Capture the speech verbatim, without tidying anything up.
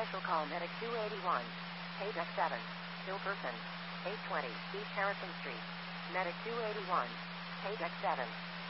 Special call Medic two eighty-one. Page X seven. Still person. eight twenty East Harrison Street. Medic two eighty-one. Page X seven.